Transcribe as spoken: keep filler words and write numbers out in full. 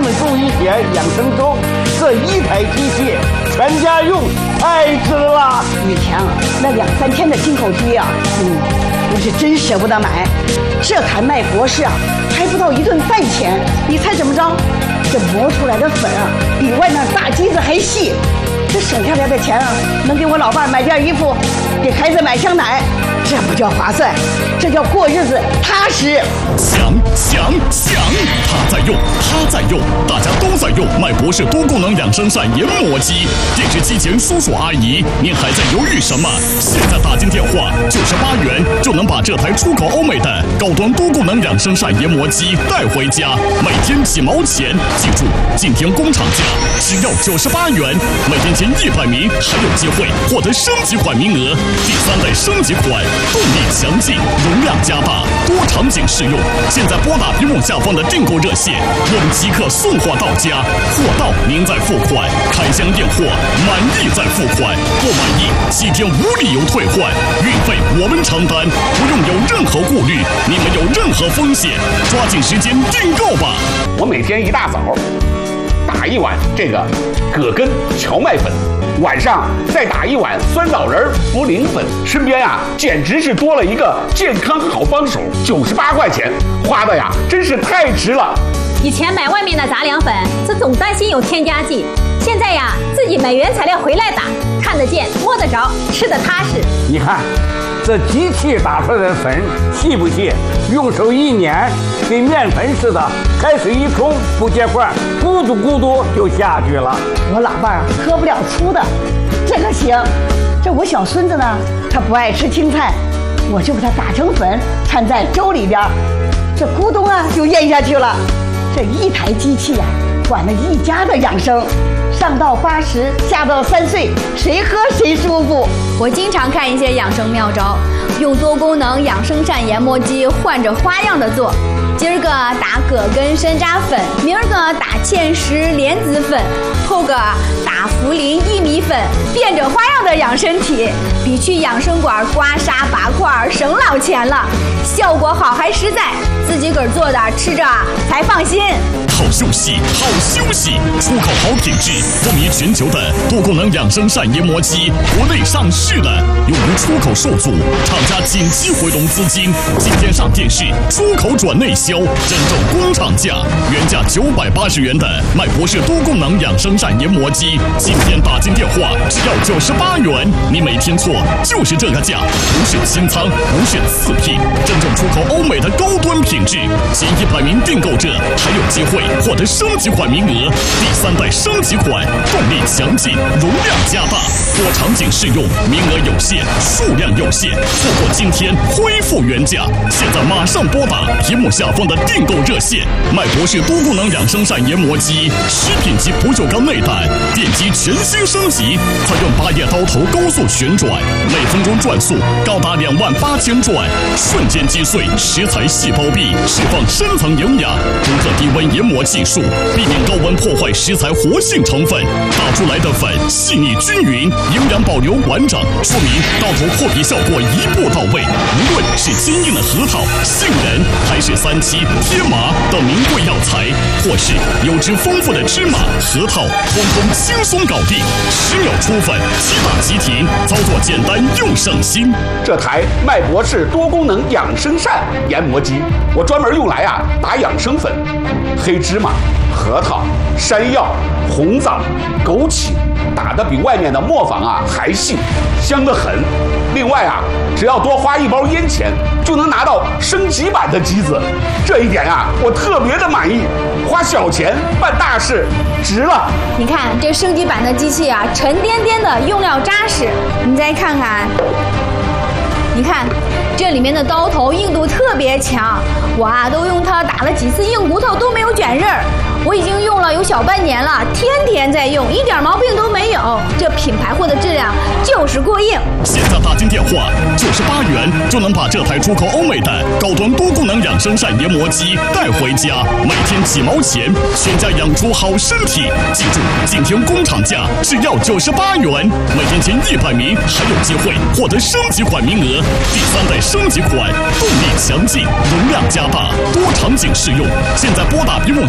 们注意些养生粥，这一台机器全家用太值了。 玉强，那两三千的进口鸡啊，嗯，我是真舍不得买。这台麦博士啊，还不到一顿饭钱。你猜怎么着？这磨出来的粉啊，比外面大机子还细。这省下来的钱啊，能给我老伴买件衣服，给孩子买箱奶，这不叫划算，这叫过日子踏实。 想想想，他在用，他在用，大家都在用麦博士多功能养生膳研磨机。电视机前叔叔阿姨，您还在犹豫什么？现在打进电话，九十八元就能把这台出口欧美的高端多功能养生膳研磨机带回家，每天几毛钱。记住，今天工厂价只要九十八元，每天前一百名还有机会获得升级款名额。第三代升级款，动力强劲，容量加大，多场景适用。现在拨打屏幕下方的订购热线，我们即刻送货到家，货到您再付款，开箱验货，满意再付款，不满意七天无理由退换，运费我们承担，不用有任何顾虑，你没有任何风险，抓紧时间订购吧。 我每天一大早打一碗这个葛根荞麦粉，晚上再打一碗酸枣仁茯苓粉，身边呀简直是多了一个健康好帮手，九十八块钱花的呀真是太值了。 以前买外面的杂粮粉，这总担心有添加剂，现在呀自己买原材料回来打，看得见摸得着，吃得踏实。 你看这机器打出来的粉细不细？用手一捻，跟面粉似的，开水一冲，不结块，咕嘟咕嘟就下去了。 我老伴儿喝不了粗的，这个行。这我小孙子呢，他不爱吃青菜，我就把它打成粉，掺在粥里边，这咕咚啊就咽下去了。这一台机器呀、啊，管了一家的养生。上到八十，下到三岁，谁喝谁舒服。 我经常看一些养生妙招，用多功能养生膳研磨机换着花样的做。今儿个打葛根山楂粉，明儿个打芡实莲子粉，后个打茯苓薏米粉，变着花样的养身体，比去养生馆刮痧拔块省老钱了，效果好还实在，自己个儿做的吃着才放心。 好休息，好休息，出口好品质，风靡全球的多功能养生膳研磨机，国内上市的，由于出口受阻，厂家紧急回笼资金，今天上电视，出口转内销，真正工厂价，原价九百八十元的麦博士多功能养生膳研磨机，今天打进电话只要九十八元，你没听错，就是这个价，不是清仓，不是次品，真正出口欧美的高端品质，前一百名订购者还有机会获得升级款名额，第三代升级款，动力强劲，容量加大，多场景适用，名额有限，数量有限，错过今天恢复原价，现在马上拨打屏幕下方的订购热线，麦博士多功能养生膳研磨机，食品级不锈钢内胆，电机全新升级，采用八叶刀头高速旋转，每分钟转速高达两万八千转，瞬间击碎食材细胞壁，释放深层营养，独特低温研磨技术，避免高温破坏食材活性成分，打出来的粉细腻均匀，营养保留完整，说明刀头破皮效果一步到位。无论是坚硬的核桃、杏仁，还是三七、天麻等名贵药材，或是油脂丰富的芝麻、核桃，通通轻松搞定，十秒出粉，即打即停，操作简单又省心。 这台麦博士多功能养生膳研磨机，我专门用来啊打养生粉，黑芝麻、核桃、山药、红枣、枸杞，打得比外面的磨坊啊还细，香得很。另外啊，只要多花一包烟钱，就能拿到升级版的机子，这一点啊我特别的满意。花小钱办大事，值了。 你看这升级版的机器啊，沉甸甸的，用料扎实。你再看看，你看这里面的刀头硬度特别强，我啊都用它打了几次硬骨头都没有卷刃儿。我已经用了有小半年了，天天在用，一点毛病都没有。这品牌货的质量就是过硬。 现在打进电话，九十八元就能把这台出口欧美的高端多功能养生膳研磨机带回家，每天几毛钱，全家养出好身体。记住，今天工厂价只要九十八元，每天前一百名还有机会获得升级款名额。第三代升级款，动力强劲，容量加大，多场景适用。现在拨打屏幕